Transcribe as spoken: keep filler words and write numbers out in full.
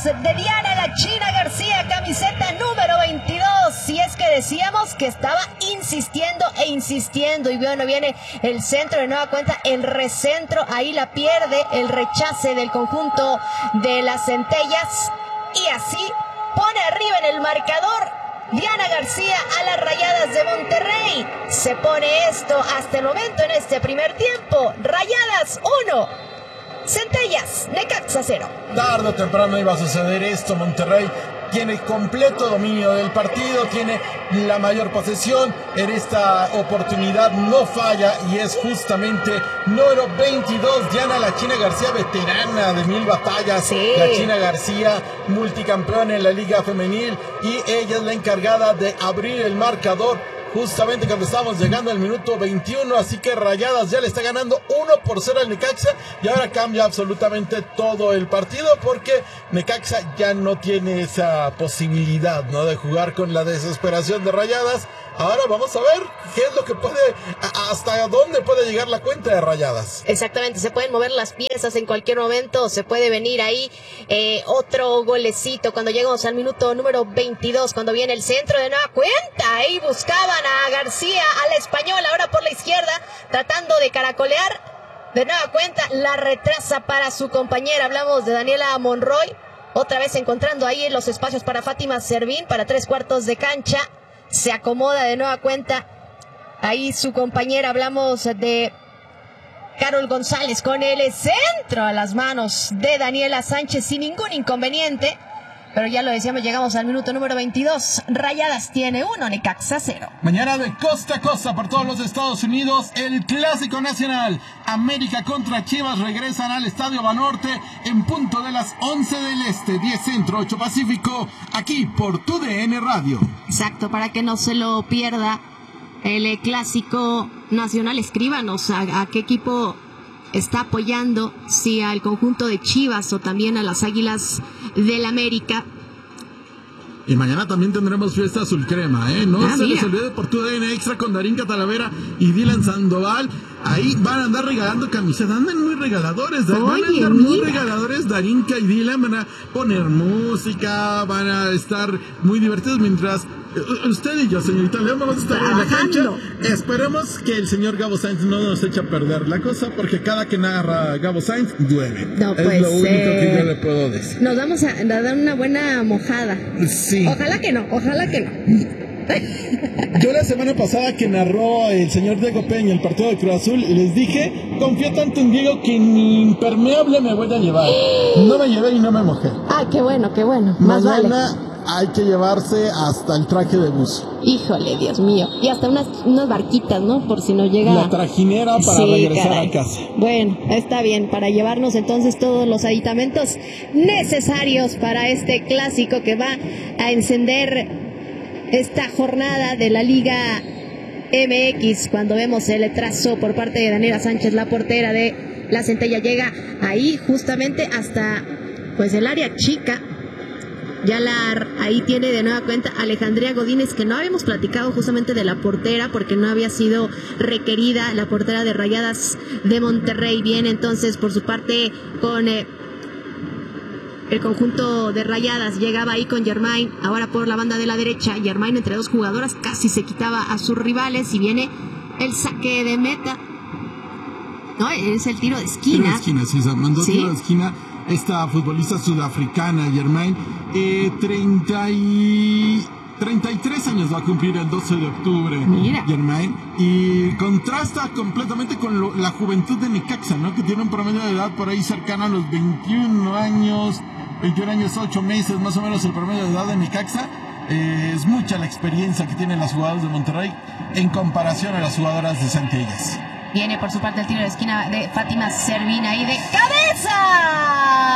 de Diana La China García, camiseta número veintidós. Y es que decíamos que estaba insistiendo e insistiendo. Y bueno, viene el centro de nueva cuenta, el recentro. Ahí la pierde, el rechace del conjunto de las Centellas. Y así pone arriba en el marcador Diana García a las Rayadas de Monterrey. Se pone esto hasta el momento en este primer tiempo. Rayadas uno, Centellas, Necaxa cero. Tarde o temprano iba a suceder esto. Monterrey tiene completo dominio del partido, tiene la mayor posesión. En esta oportunidad no falla y es justamente número veintidós, Diana La China García, veterana de mil batallas. Sí. La China García, multicampeona en la Liga Femenil, y ella es la encargada de abrir el marcador justamente cuando estamos llegando al minuto veintiuno, así que Rayadas ya le está ganando uno por cero al Necaxa, y ahora cambia absolutamente todo el partido porque Necaxa ya no tiene esa posibilidad, ¿no?, de jugar con la desesperación de Rayadas. Ahora vamos a ver qué es lo que puede, hasta dónde puede llegar la cuenta de Rayadas. Exactamente, se pueden mover las piezas en cualquier momento, se puede venir ahí eh, otro golecito cuando llegamos al minuto número veintidós, cuando viene el centro de nueva cuenta. Ahí buscaban a García, a la española, ahora por la izquierda, tratando de caracolear. De nueva cuenta, la retrasa para su compañera. Hablamos de Daniela Monroy, otra vez encontrando ahí los espacios para Fátima Servín, para tres cuartos de cancha. Se acomoda de nueva cuenta ahí su compañera. Hablamos de Carol González con el centro a las manos de Daniela Sánchez sin ningún inconveniente. Pero ya lo decíamos, llegamos al minuto número veintidós. Rayadas tiene uno, Necaxa cero. Mañana de costa a costa por todos los Estados Unidos, el Clásico Nacional. América contra Chivas regresan al Estadio Banorte en punto de las once del Este, diez Centro, ocho Pacífico, aquí por tu D N Radio. Exacto, para que no se lo pierda el eh, Clásico Nacional. Escríbanos a, a qué equipo está apoyando, si al conjunto de Chivas o también a las Águilas del América. Y mañana también tendremos fiesta azul crema, ¿eh? No ah, se mira. les olvide por tu D N Extra con Darinka Talavera y Dylan Sandoval. Ahí van a andar regalando camisetas, andan muy regaladores, Oye, van a andar mira. muy regaladores. Darinka y Dylan van a poner música, van a estar muy divertidos mientras usted y yo, señorita León, vamos a estar en la cancha. Esperemos que el señor Gabo Sainz no nos eche a perder la cosa, porque cada que narra Gabo Sainz llueve. No, es pues, lo único eh, que yo le puedo decir. Nos vamos a, a dar una buena mojada. Sí. Ojalá que no, ojalá que no. Yo la semana pasada que narró el señor Diego Peña el partido de Cruz Azul, les dije, confío tanto en Diego que ni impermeable me voy a llevar. No me llevé y no me mojé. Ah, qué bueno, qué bueno. Más Mañana vale. Hay que llevarse hasta el traje de buzo. Híjole, Dios mío. Y hasta unas, unas barquitas, ¿no? Por si nos llega... La trajinera para sí, regresar caray. a casa. Bueno, está bien, para llevarnos entonces todos los aditamentos necesarios para este clásico que va a encender esta jornada de la Liga M X. Cuando vemos el trazo por parte de Daniela Sánchez, la portera de la Centella, llega ahí justamente hasta pues el área chica. Ya la, ahí tiene de nueva cuenta Alejandría Godínez, que no habíamos platicado justamente de la portera porque no había sido requerida, la portera de Rayadas de Monterrey. Viene entonces por su parte con eh, el conjunto de Rayadas, llegaba ahí con Germain, ahora por la banda de la derecha. Germain entre dos jugadoras casi se quitaba a sus rivales y viene el saque de meta. No, es el tiro de esquina. Tiro de esquina, sí, se mandó ¿Sí? tiro de esquina. Esta futbolista sudafricana, Germain, eh, treinta y tres años va a cumplir el doce de octubre. Mira. Germain, y contrasta completamente con lo, la juventud de Necaxa, ¿no? Que tiene un promedio de edad por ahí cercano a los veintiún años, veintiún años, ocho meses, más o menos el promedio de edad de Necaxa. Eh, es mucha la experiencia que tienen las jugadoras de Monterrey en comparación a las jugadoras de Centellas. Viene por su parte el tiro de esquina de Fátima Servín ahí de cabeza.